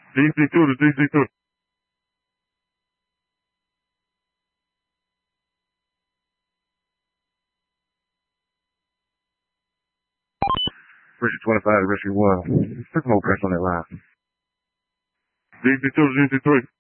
Desde tudo, desde tudo. Bridget 25, Rescue 1. Took no press on that line. Desde tudo, desde tudo.